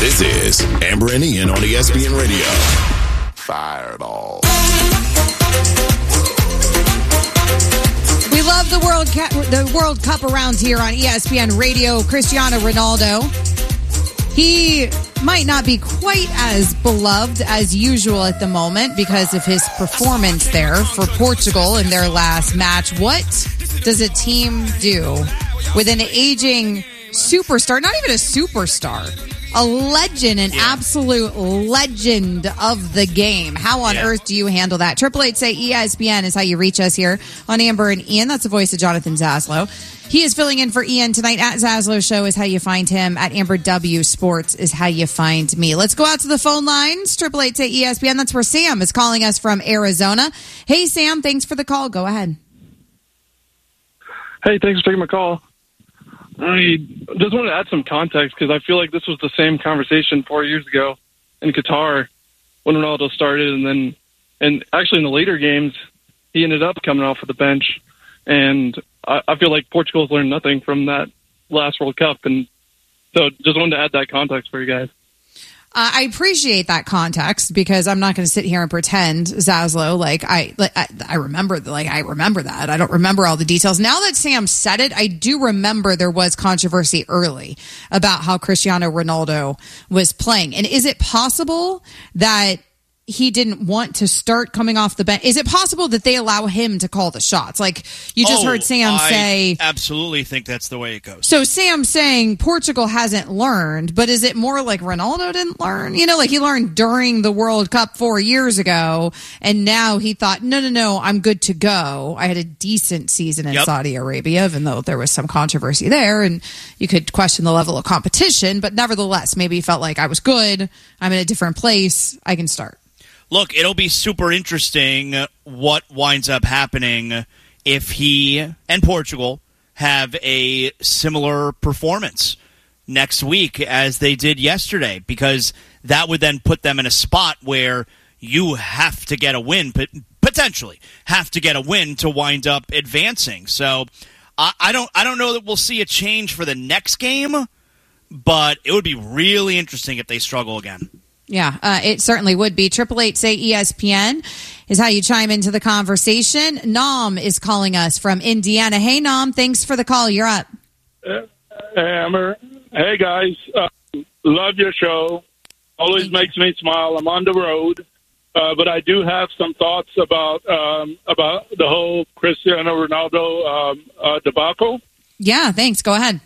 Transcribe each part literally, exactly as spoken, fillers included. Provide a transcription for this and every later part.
This is Amber and Ian on E S P N Radio. Fireball. We love the World Cup, the World Cup around here on E S P N Radio. Cristiano Ronaldo. He might not be quite as beloved as usual at the moment because of his performance there for Portugal in their last match. What does a team do with an aging superstar, not even a superstar, a legend, an yeah. absolute legend of the game? How on yeah. earth do you handle that? Triple eight say E S P N is how you reach us here on Amber and Ian. That's the voice of Jonathan Zaslow. He is filling in for Ian tonight. At Zaslow Show is how you find him. At Amber W Sports is how you find me. Let's go out to the phone lines. Triple eight say E S P N. That's where Sam is calling us from Arizona. Hey, Sam, thanks for the call. Go ahead. Hey, thanks for taking my call. I just wanted to add some context because I feel like this was the same conversation four years ago in Qatar when Ronaldo started, and then, and actually in the later games, he ended up coming off of the bench, and I, I feel like Portugal's learned nothing from that last World Cup, and so just wanted to add that context for you guys. Uh, I appreciate that context because I'm not going to sit here and pretend, Zaslow, like I, like I, I remember, like I remember that. I don't remember all the details. Now that Sam said it, I do remember there was controversy early about how Cristiano Ronaldo was playing. And is it possible that he didn't want to start coming off the bench? Is it possible that they allow him to call the shots? Like you just oh, heard Sam I say. Absolutely think that's the way it goes. So Sam saying Portugal hasn't learned, but is it more like Ronaldo didn't learn? You know, like he learned during the World Cup four years ago, and now he thought, no, no, no, I'm good to go. I had a decent season in yep. Saudi Arabia, even though there was some controversy there, and you could question the level of competition, but nevertheless, maybe he felt like I was good. I'm in a different place. I can start. Look, it'll be super interesting what winds up happening if he and Portugal have a similar performance next week as they did yesterday, because that would then put them in a spot where you have to get a win, but potentially have to get a win to wind up advancing. So I, I don't, I don't know that we'll see a change for the next game, but it would be really interesting if they struggle again. Yeah, uh, it certainly would be. Triple eight say E S P N is how you chime into the conversation. Nam is calling us from Indiana. Hey, Nam, thanks for the call. You're up. Hey, Amber. Hey, guys. Uh, love your show. Always makes me smile. I'm on the road, uh, but I do have some thoughts about um, about the whole Cristiano Ronaldo um, uh, debacle. Yeah, thanks. Go ahead.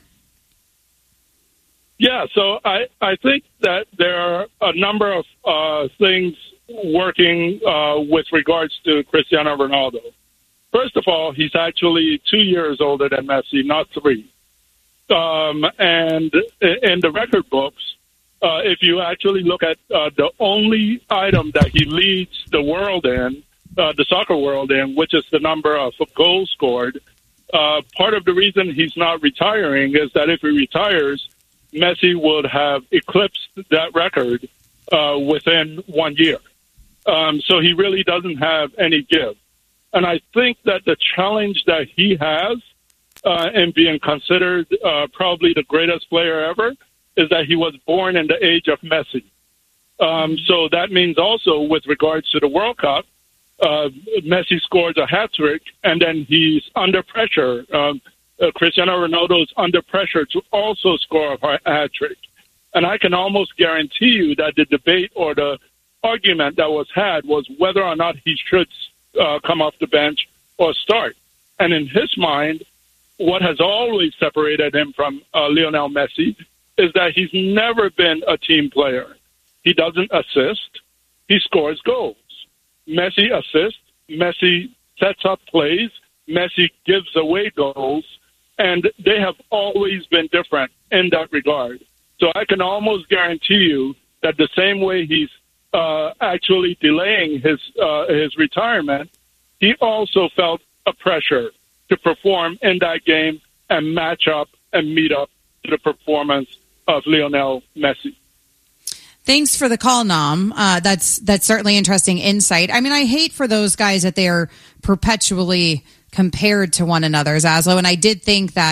Yeah, so I, I think that there are a number of uh, things working uh, with regards to Cristiano Ronaldo. First of all, he's actually two years older than Messi, not three. Um, and in the record books, uh, if you actually look at uh, the only item that he leads the world in, uh, the soccer world in, which is the number of goals scored, uh, part of the reason he's not retiring is that if he retires, Messi would have eclipsed that record uh, within one year. Um, so he really doesn't have any give. And I think that the challenge that he has uh, in being considered uh, probably the greatest player ever is that he was born in the age of Messi. Um, so that means also with regards to the World Cup, uh, Messi scores a hat-trick, and then he's under pressure. Um, Uh, Cristiano Ronaldo is under pressure to also score a hat trick. And I can almost guarantee you that the debate or the argument that was had was whether or not he should uh, come off the bench or start. And in his mind, what has always separated him from uh, Lionel Messi is that he's never been a team player. He doesn't assist. He scores goals. Messi assists. Messi sets up plays. Messi gives away goals. And they have always been different in that regard. So I can almost guarantee you that the same way he's uh, actually delaying his uh, his retirement, he also felt a pressure to perform in that game and match up and meet up to the performance of Lionel Messi. Thanks for the call, Nam. Uh, that's that's certainly interesting insight. I mean, I hate for those guys that they are perpetually compared to one another, Zaslow, and I did think that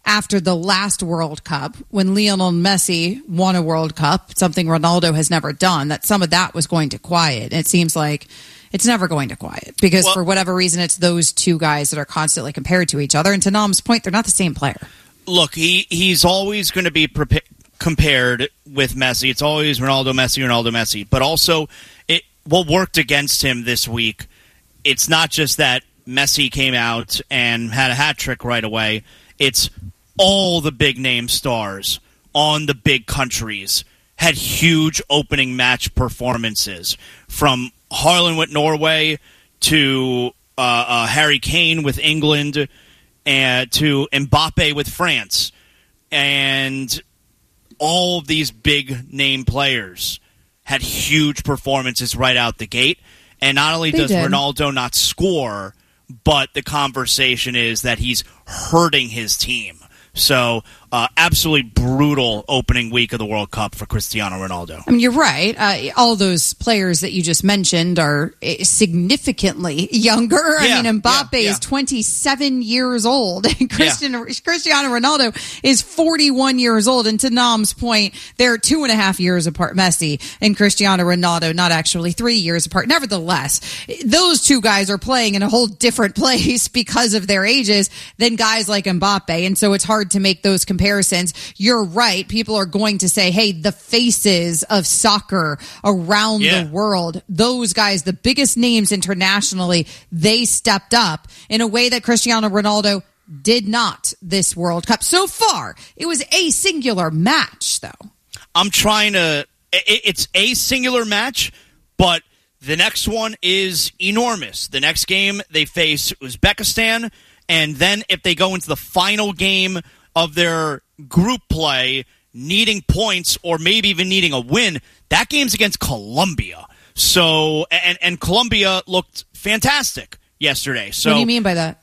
after the last World Cup, when Lionel Messi won a World Cup, something Ronaldo has never done, that some of that was going to quiet. And it seems like it's never going to quiet because well, for whatever reason, it's those two guys that are constantly compared to each other. And to Nam's point, they're not the same player. Look, he, he's always going to be prepared. Compared with Messi, it's always Ronaldo, Messi, Ronaldo, Messi. But also, it what worked against him this week, it's not just that Messi came out and had a hat trick right away. It's all the big-name stars on the big countries had huge opening match performances. From Haaland with Norway to uh, uh, Harry Kane with England and to Mbappe with France. And all of these big-name players had huge performances right out the gate. And not only they does did. Ronaldo not score, but the conversation is that he's hurting his team. So, uh, absolutely brutal opening week of the World Cup for Cristiano Ronaldo. I mean, you're right. Uh, all those players that you just mentioned are significantly younger. Yeah, I mean, Mbappe yeah, yeah. is twenty-seven years old. And Christian, yeah. Cristiano Ronaldo is forty-one years old. And to Nam's point, they're two and a half years apart. Messi and Cristiano Ronaldo, not actually three years apart. Nevertheless, those two guys are playing in a whole different place because of their ages than guys like Mbappe. And so it's hard to make those comparisons. You're right. People are going to say, hey, the faces of soccer around yeah. the world, those guys, the biggest names internationally, they stepped up in a way that Cristiano Ronaldo did not this World Cup. So far, it was a singular match, though. I'm trying to... It's a singular match, but the next one is enormous. The next game, they face Uzbekistan, and then if they go into the final game of their group play, needing points or maybe even needing a win, that game's against Colombia. So, and, and Colombia looked fantastic yesterday. So, what do you mean by that?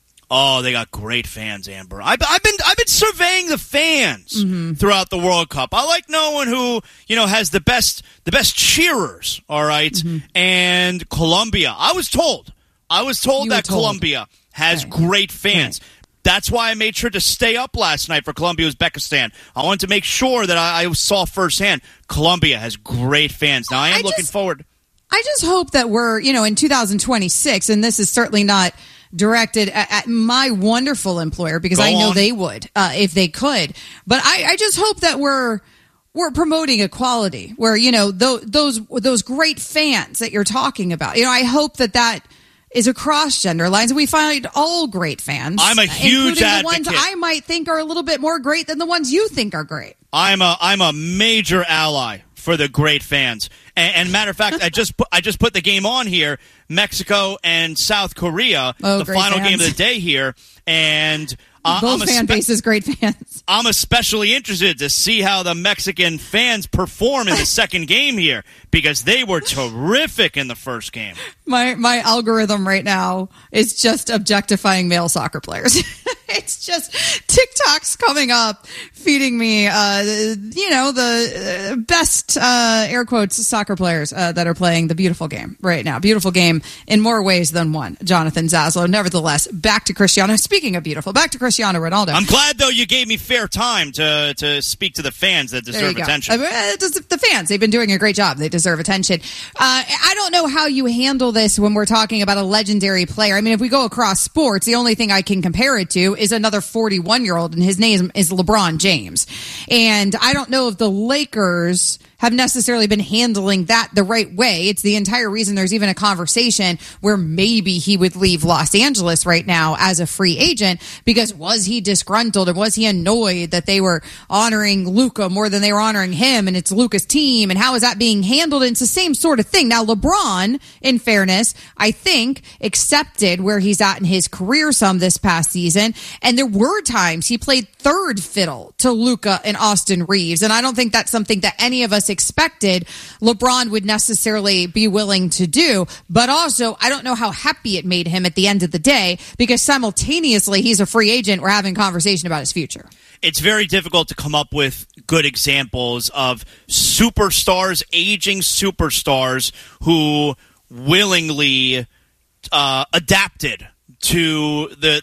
Oh, they got great fans, Amber. I've, I've been I've been surveying the fans mm-hmm. throughout the World Cup. I like knowing who you know has the best the best cheerers. All right, mm-hmm. and Colombia. I was told. I was told you that told. Colombia has okay. great fans. Okay. That's why I made sure to stay up last night for Colombia Uzbekistan. I wanted to make sure that I, I saw firsthand Colombia has great fans. Now I am I looking just, forward. I just hope that we're you know in two thousand twenty-six, and this is certainly not directed at, at my wonderful employer because Go I know on. they would uh, if they could. But I, I just hope that we're we're promoting equality where, you know, those, those, those great fans that you're talking about. You know, I hope that that is across gender lines and we find all great fans. I'm a huge including advocate. the ones I might think are a little bit more great than the ones you think are great. I'm a I'm a major ally for the great fans. And, and matter of fact, I just put, I just put the game on here, Mexico and South Korea, oh, the final fans. game of the day here, and uh, both I'm fan spe- bases great fans. I'm especially interested to see how the Mexican fans perform in the second game here because they were terrific in the first game. My my algorithm right now is just objectifying male soccer players. It's just TikTok's coming up, feeding me, uh, you know, the best, uh, air quotes, soccer players uh, that are playing the beautiful game right now. Beautiful game in more ways than one, Jonathan Zaslow. Nevertheless, back to Cristiano. Speaking of beautiful, back to Cristiano Ronaldo. I'm glad, though, you gave me fair time to, to speak to the fans that deserve attention. Uh, the fans, they've been doing a great job. They deserve attention. Uh, I don't know how you handle this when we're talking about a legendary player. I mean, if we go across sports, the only thing I can compare it to is another forty-one-year-old, and his name is LeBron James. And I don't know if the Lakers have necessarily been handling that the right way. It's the entire reason there's even a conversation where maybe he would leave Los Angeles right now as a free agent, because was he disgruntled or was he annoyed that they were honoring Luka more than they were honoring him, and it's Luka's team, and how is that being handled? And it's the same sort of thing. Now, LeBron, in fairness, I think accepted where he's at in his career some this past season, and there were times he played third fiddle to Luka and Austin Reeves, and I don't think that's something that any of us expected LeBron would necessarily be willing to do. But also, I don't know how happy it made him at the end of the day, because simultaneously he's a free agent. We're having a conversation about his future. It's very difficult to come up with good examples of superstars, aging superstars who willingly uh, adapted to the the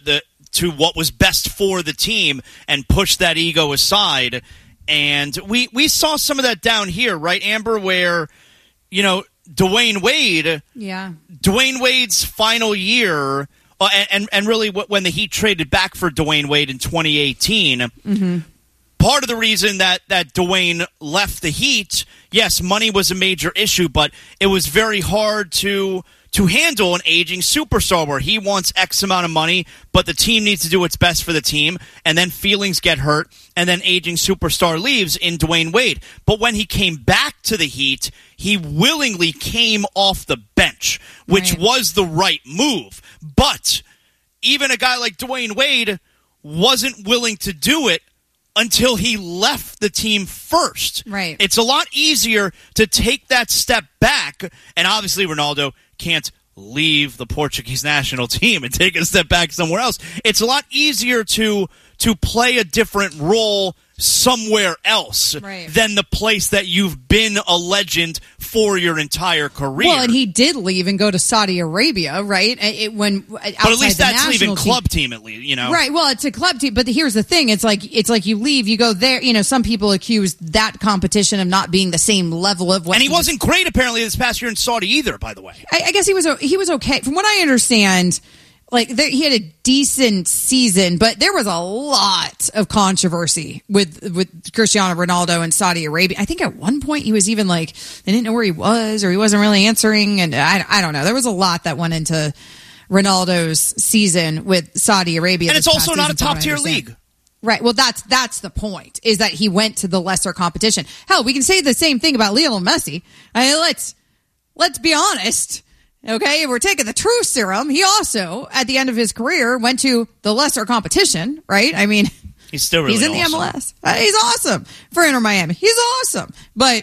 to what was best for the team and push that ego aside. And we, we saw some of that down here, right, Amber, where, you know, Dwayne Wade, yeah, Dwayne Wade's final year, uh, and, and, and really when the Heat traded back for Dwayne Wade in twenty eighteen, mm-hmm. part of the reason that, that Dwayne left the Heat, yes, money was a major issue, but it was very hard to to handle an aging superstar where he wants X amount of money, but the team needs to do what's best for the team, and then feelings get hurt, and then aging superstar leaves in Dwayne Wade. But when he came back to the Heat, he willingly came off the bench, which right. was the right move. But even a guy like Dwayne Wade wasn't willing to do it until he left the team first. Right. It's a lot easier to take that step back, and obviously Ronaldo can't leave the Portuguese national team and take a step back somewhere else. It's a lot easier to to play a different role somewhere else right. than the place that you've been a legend for your entire career. Well, and he did leave and go to Saudi Arabia, right? It, when but at least that's leaving team. club team, at least, you know. Right. Well, it's a club team, but here's the thing: it's like it's like you leave, you go there. You know, some people accuse that competition of not being the same level of what. And he, he wasn't was, great apparently this past year in Saudi either. By the way, I, I guess he was he was okay from what I understand. Like, there, he had a decent season, but there was a lot of controversy with with Cristiano Ronaldo in Saudi Arabia. I think at one point he was even like, they didn't know where he was, or he wasn't really answering, and I, I don't know. There was a lot that went into Ronaldo's season with Saudi Arabia. And it's also not a top-tier league. Right. Well, that's that's the point, is that he went to the lesser competition. Hell, we can say the same thing about Lionel Messi. I mean, let's, let's be honest. Okay, if we're taking the true serum, he also, at the end of his career, went to the lesser competition, right? I mean, he's still really he's in awesome. the M L S. Uh, he's awesome for Inter Miami. He's awesome. But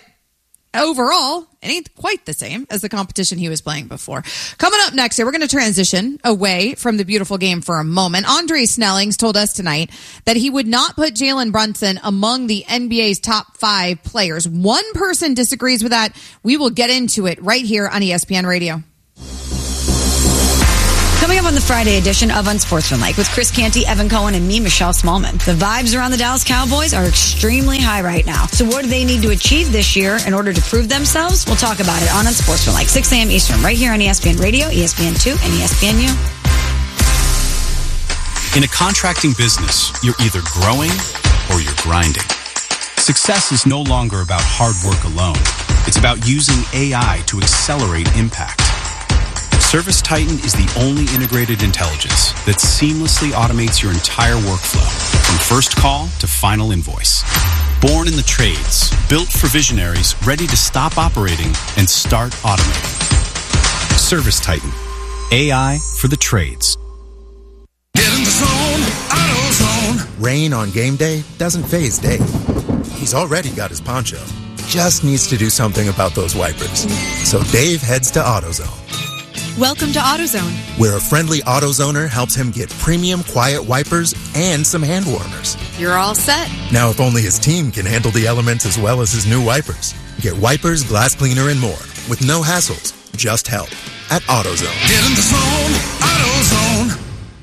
overall, it ain't quite the same as the competition he was playing before. Coming up next here, we're going to transition away from the beautiful game for a moment. Andre Snellings told us tonight that he would not put Jalen Brunson among the N B A's top five players. One person disagrees with that. We will get into it right here on E S P N Radio. Coming up on the Friday edition of Unsportsmanlike with Chris Canty, Evan Cohen, and me, Michelle Smallman. The vibes around the Dallas Cowboys are extremely high right now. So what do they need to achieve this year in order to prove themselves? We'll talk about it on Unsportsmanlike, six a.m. Eastern, right here on E S P N Radio, E S P N two, and E S P N U. In a contracting business, you're either growing or you're grinding. Success is no longer about hard work alone. It's about using A I to accelerate impact. ServiceTitan is the only integrated intelligence that seamlessly automates your entire workflow, from first call to final invoice. Born in the trades, built for visionaries ready to stop operating and start automating. ServiceTitan, A I for the trades. Get in the zone, AutoZone. Rain on game day doesn't faze Dave. He's already got his poncho. Just needs to do something about those wipers. So Dave heads to AutoZone. Welcome to AutoZone, where a friendly AutoZoner helps him get premium quiet wipers and some hand warmers. You're all set. Now, if only his team can handle the elements as well as his new wipers. Get wipers, glass cleaner, and more with no hassles, just help at AutoZone. Get in the zone, AutoZone.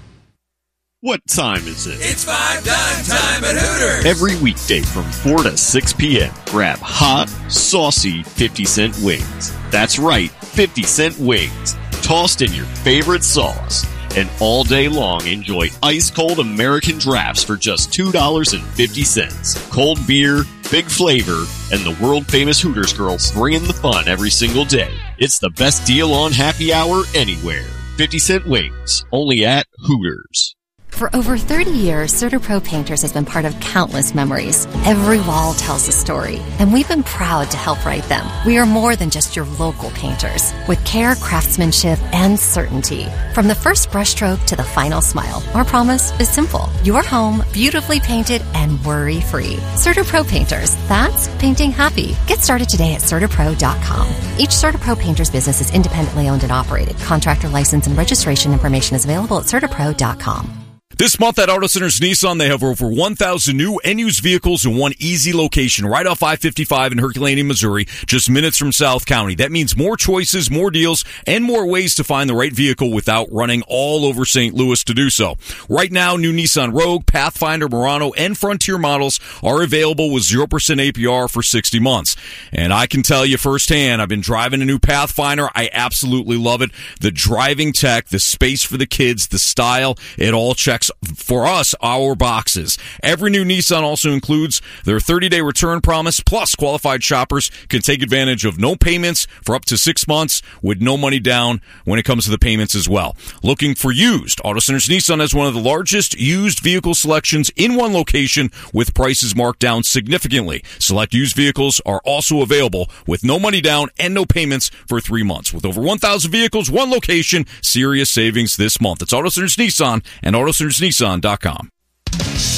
What time is it? It's five dime time at Hooters. Every weekday from four to six p.m., grab hot, saucy fifty cent wings. That's right, fifty cent wings. Tossed in your favorite sauce. And all day long, enjoy ice-cold American drafts for just two dollars and fifty cents. Cold beer, big flavor, and the world-famous Hooters girls bringing the fun every single day. It's the best deal on happy hour anywhere. fifty cent wings, only at Hooters. For over thirty years, CertaPro Painters has been part of countless memories. Every wall tells a story, and we've been proud to help write them. We are more than just your local painters, with care, craftsmanship, and certainty. From the first brushstroke to the final smile, our promise is simple. Your home, beautifully painted and worry-free. CertaPro Painters, that's painting happy. Get started today at CertaPro dot com. Each CertaPro Painters business is independently owned and operated. Contractor license and registration information is available at CertaPro dot com. This month at Auto Centers Nissan, they have over one thousand new and used vehicles in one easy location right off I fifty-five in Herculaneum, Missouri, just minutes from South County. That means more choices, more deals, and more ways to find the right vehicle without running all over Saint Louis to do so. Right now, new Nissan Rogue, Pathfinder, Murano, and Frontier models are available with zero percent A P R for sixty months. And I can tell you firsthand, I've been driving a new Pathfinder. I absolutely love it. The driving tech, the space for the kids, the style, it all checks for us, our boxes. Every new Nissan also includes their thirty-day return promise, plus qualified shoppers can take advantage of no payments for up to six months with no money down when it comes to the payments as well. Looking for used? Auto Centers Nissan has one of the largest used vehicle selections in one location with prices marked down significantly. Select used vehicles are also available with no money down and no payments for three months. With over one thousand vehicles, one location, serious savings this month. It's Auto Centers Nissan and Auto Centers Nissan dot com.